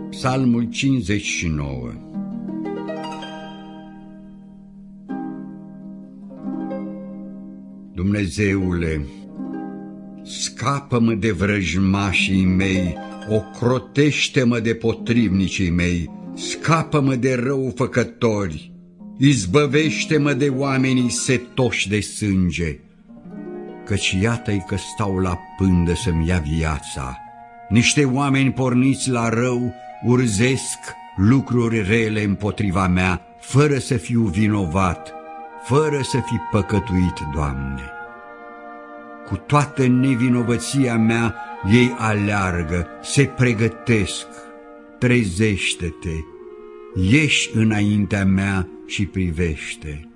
Psalmul 59. Dumnezeule, scapă-mă de vrăjmașii mei, ocrotește-mă de potrivnicii mei, scapă-mă de răufăcători, izbăvește-mă de oamenii setoși de sânge, căci iată-i că stau la pândă să-mi ia viața. Niște oameni porniți la rău urzesc lucruri rele împotriva mea, fără să fiu vinovat, fără să fi păcătuit, Doamne. Cu toată nevinovăția mea ei aleargă, se pregătesc. Trezește-te, ieși înaintea mea și privește.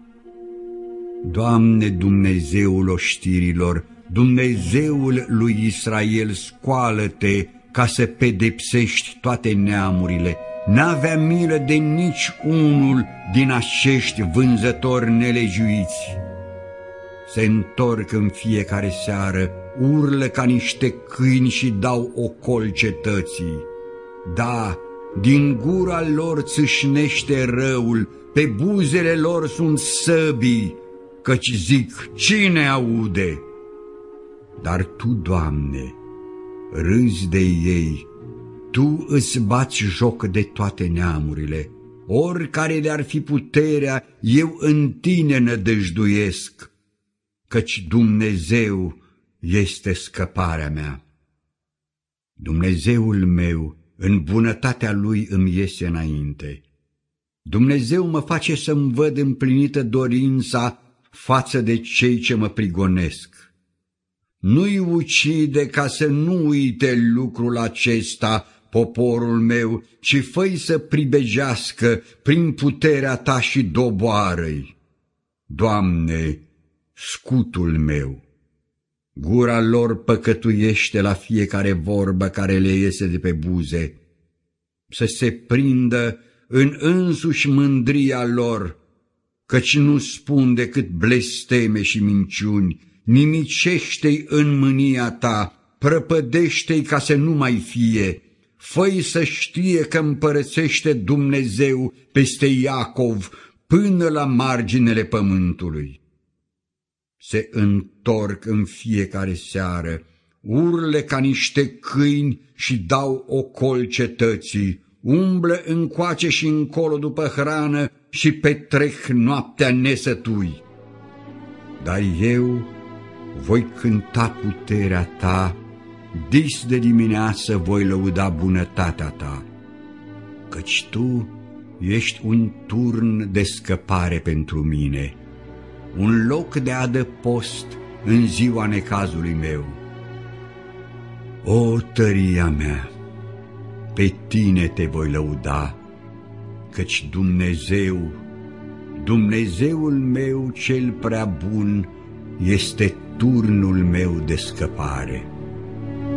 Doamne, Dumnezeul oștirilor, Dumnezeul lui Israel, scoală-te ca să pedepsești toate neamurile. N-avea milă de nici unul din acești vânzători nelegiuiți. Se întorc în fiecare seară, urlă ca niște câini și dau ocol cetății. Da, din gura lor țâșnește răul, pe buzele lor sunt săbii, căci zic, cine aude? Dar Tu, Doamne, râzi de ei, Tu îți bați joc de toate neamurile. Oricare le-ar fi puterea, eu în Tine nădăjduiesc, căci Dumnezeu este scăparea mea. Dumnezeul meu, în bunătatea Lui îmi iese înainte. Dumnezeu mă face să-mi văd împlinită dorința față de cei ce mă prigonesc. Nu-i ucide ca să nu uite lucrul acesta, poporul meu, ci fă-i să pribegească prin puterea Ta și doboară-i. Doamne, scutul meu, gura lor păcătuiește la fiecare vorbă care le iese de pe buze, să se prindă în însuși mândria lor, căci nu spun decât blesteme și minciuni. Nimicește-i în mânia Ta, prăpădește-i ca să nu mai fie, fă-i să știe că împărățește Dumnezeu peste Iacov până la marginile pământului. Se întorc în fiecare seară, urle ca niște câini și dau ocol cetății, umblă încoace și încolo după hrană și petrec noaptea nesătui. Dar eu voi cânta puterea Ta, dis de dimineață voi lăuda bunătatea Ta, căci Tu ești un turn de scăpare pentru mine, un loc de adăpost în ziua necazului meu. O, tăria mea, pe Tine Te voi lăuda, căci Dumnezeu, Dumnezeul meu cel prea bun, este turnul meu de scăpare.